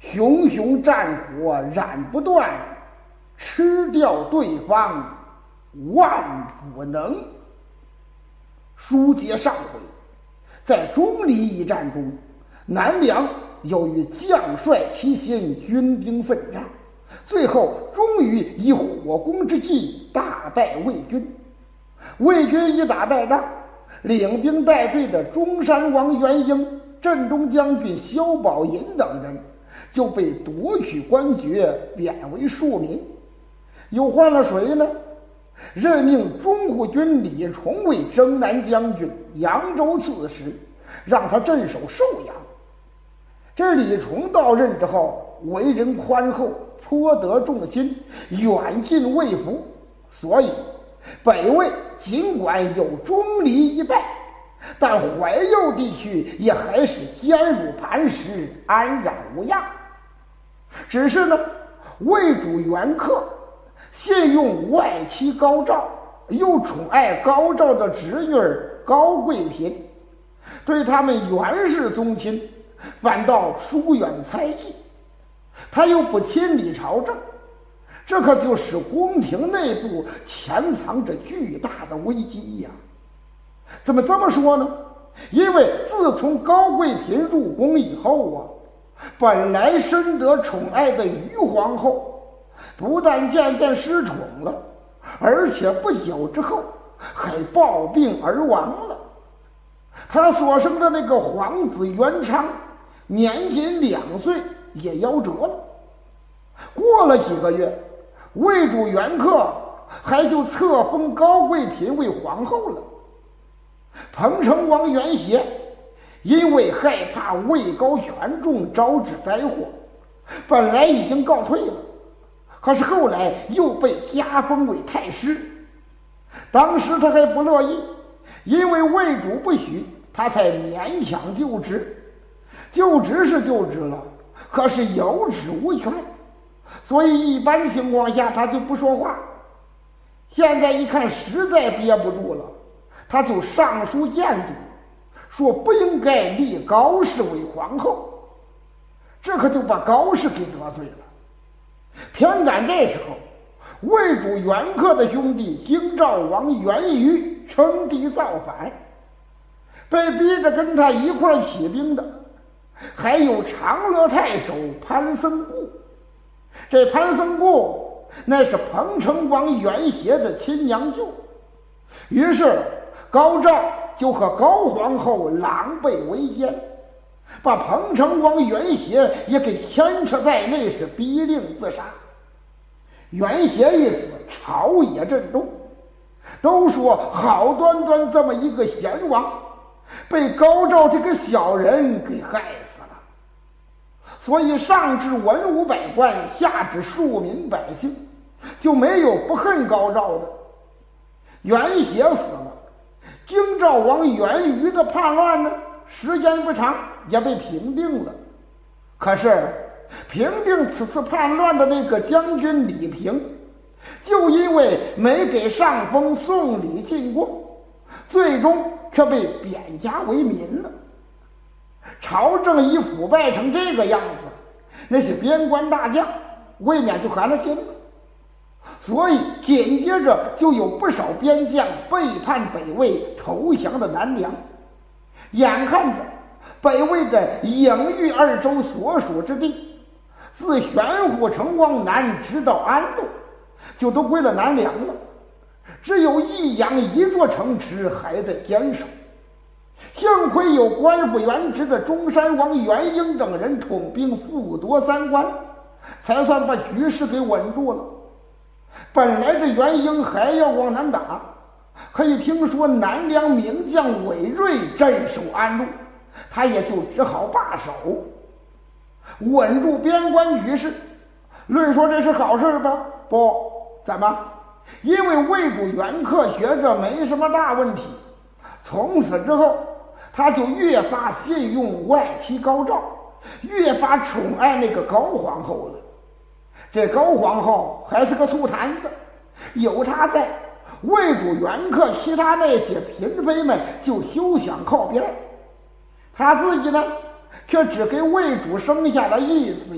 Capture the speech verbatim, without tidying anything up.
熊熊战火燃不断，吃掉对方万不能。书接上回，在钟离一战中，南梁由于将帅齐心，军兵奋战，最后终于以火攻之计大败魏军。魏军一打败仗，领兵带队的中山王元婴、镇东将军萧宝寅等人就被夺取官爵，贬为庶民。又换了谁呢？任命中护军李崇为征南将军、扬州刺史，让他镇守寿阳。这李崇到任之后，为人宽厚，颇得众心，远近魏服，所以北魏尽管有钟离一败，但淮右地区也还是坚如磐石，安然无恙。只是呢，魏主元恪信用外戚高照，又宠爱高照的侄女高贵嫔，对他们袁氏宗亲反倒疏远猜忌。他又不亲理朝政，这可就使宫廷内部潜藏着巨大的危机呀！怎么这么说呢？因为自从高贵嫔入宫以后啊，本来深得宠爱的于皇后，不但渐渐失宠了，而且不久之后还暴病而亡了。他所生的那个皇子元昌，年仅两岁也夭折了。过了几个月，魏主元恪还就册封高贵嫔为皇后了。彭城王元协因为害怕位高权重招致灾祸，本来已经告退了，可是后来又被加封为太师。当时他还不乐意，因为魏主不许，他才勉强就职。就职是就职了，可是有职无权，所以一般情况下他就不说话。现在一看实在憋不住了，他就上书谏阻，说不应该立高氏为皇后。这可就把高氏给得罪了。偏赶这时候，魏主元恪的兄弟京兆王元瑜称帝造反，被逼着跟他一块起兵的还有长乐太守潘僧固。这潘僧固那是彭城王元协的亲娘舅，于是高照就和高皇后狼狈为奸，把彭城王元协也给牵扯在内，是逼令自杀。元协一死，朝野震动，都说好端端这么一个贤王，被高照这个小人给害死了。所以上至文武百官，下至庶民百姓，就没有不恨高照的。元协死了，京兆王元瑜的叛乱呢，时间不长也被平定了。可是平定此次叛乱的那个将军李平，就因为没给上峰送礼进贡，最终却被贬家为民了。朝政一腐败成这个样子，那些边关大将未免就寒了心了。所以紧接着就有不少边将背叛北魏，投降的南梁。眼看着北魏的颍豫二州所属之地，自玄虎城往南直到安陆，就都归了南梁了，只有益阳一座城池还在坚守。幸亏有官复原职的中山王元婴等人统兵复夺三关，才算把局势给稳住了。本来这元婴还要往南打，可以听说南梁名将韦睿镇守安陆，他也就只好罢手，稳住边关局势。论说这是好事吧？不，怎么？因为魏主元恪觉着没什么大问题，从此之后他就越发信用外戚高照，越发宠爱那个高皇后了。这高皇后还是个醋坛子，有她在，魏主元恪其他那些嫔妃们就休想靠边。他自己呢，却只给魏主生下了一子